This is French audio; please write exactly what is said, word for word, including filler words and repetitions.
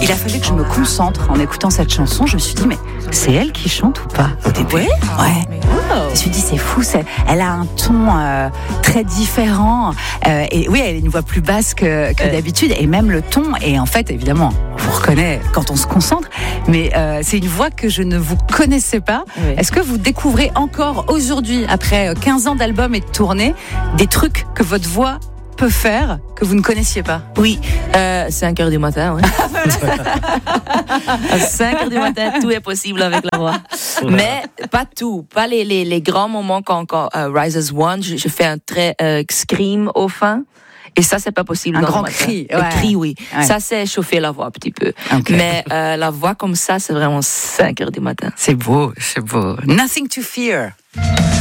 il a fallu que je me concentre en écoutant cette chanson. Je me suis dit, mais c'est elle qui chante ou pas au début? Ouais. Ouais. Oh. Je me suis dit, c'est fou, c'est... elle a un ton euh, très différent. Euh, et oui, elle a une voix plus basse que, que euh. d'habitude, et même le ton. Et en fait, évidemment, on vous reconnaît quand on se concentre, mais euh, c'est une voix que je ne vous connaissais pas. Oui. Est-ce que vous découvrez encore aujourd'hui, après quinze ans d'albums et de tournées, des trucs que votre voix peut faire que vous ne connaissiez pas? Oui, euh, cinq heures du matin, ouais. À cinq heures du matin, tout est possible avec la voix. Mais pas tout, pas les, les, les grands moments quand, quand uh, Rise as One, je, je fais un très uh, scream au fin. Et ça, c'est pas possible. Un dans grand le cri. Ouais. Un cri, oui. Ouais. Ça, c'est chauffer la voix un petit peu. Okay. Mais euh, la voix comme ça, c'est vraiment cinq heures du matin. C'est beau, c'est beau. Nothing to fear.